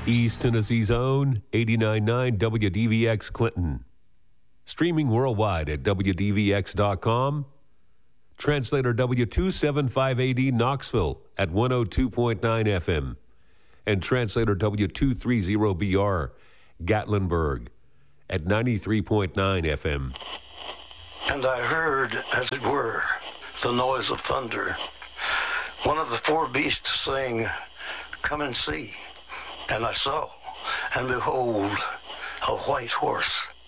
East Tennessee's own 89.9 WDVX Clinton. Streaming worldwide at WDVX.com. Translator W275AD Knoxville at 102.9 FM. And translator W230BR Gatlinburg at 93.9 FM. And I heard, as it were, the noise of thunder. One of the four beasts saying, "Come and see." And I saw, and behold, a white horse.